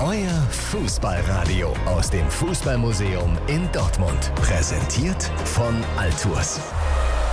Euer Fußballradio aus dem Fußballmuseum in Dortmund. Präsentiert von Altours.